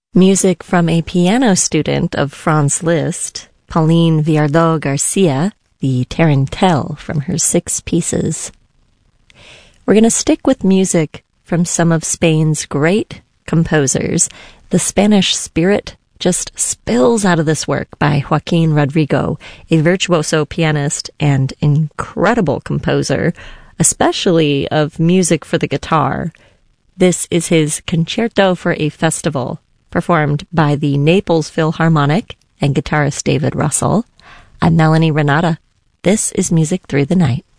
Music from a piano student of Franz Liszt, Pauline Viardot Garcia, the Tarantelle from her 6 pieces. We're going to stick with music from some of Spain's great composers. The Spanish spirit just spills out of this work by Joaquin Rodrigo, a virtuoso pianist and incredible composer, especially of music for the guitar. This is his Concerto for a Festival, performed by the Naples Philharmonic and guitarist David Russell. I'm Melanie Renata. This is Music Through the Night.